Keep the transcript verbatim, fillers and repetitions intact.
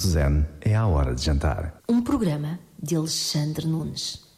Zen é à hora de jantar. Um programa de Alexandre Nunes.